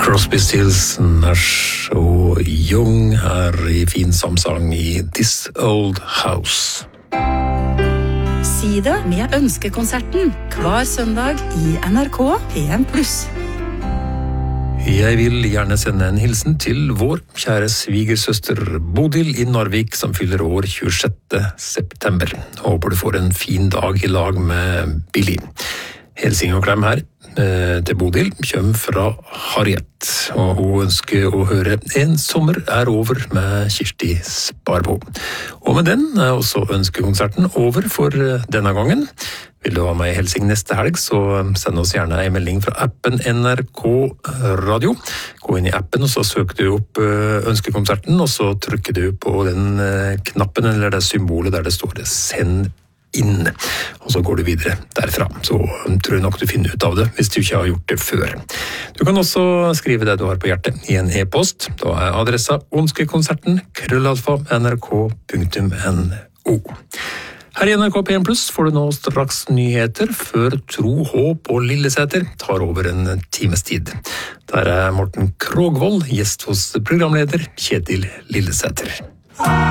Crosby, Stills, Nash og Young her i fin samsang i This Old House. Si det med ønskekonserten hver søndag i NRK P1+. Jeg vil gjerne sende en hilsen til vår kjære svigersøster Bodil i Narvik, som fyller år 26. september. Håper du får en fin dag i lag med Billy. Helsing og klem her til Bodil kommer fra Harriet, og hun ønsker å høre En sommer er over med Kirsti Sparbo. Og med den er også ønskekonserten over for denne gangen. Vil du ha meg i Helsing neste helg, så send oss gjerne en melding fra appen NRK Radio. Gå inn i appen, og så søker du opp ønskekonserten, og så trykker du på den knappen, eller det symbolet der det står Send inn, og så går du videre derfra. Så tror jeg nok du finner ut av det, hvis du ikke har gjort det før. Du kan også skrive det du har på hjertet i en e-post. Da er adressa ønskekonserten@nrk.no. Her i NRK P1+, får du nå straks nyheter før Tro, Håp og Lillesæter tar over en times tid. Der er Morten Krogvold gjest hos programleder Kjetil Lillesæter.